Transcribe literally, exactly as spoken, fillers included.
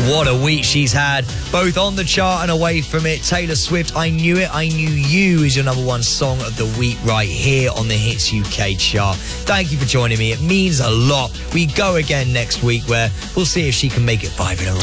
What a week she's had, both on the chart and away from it. Taylor Swift, I Knew It, I Knew You is your number one song of the week right here on the Hits U K chart. Thank you for joining me. It means a lot. We go again next week where we'll see if she can make it five in a row.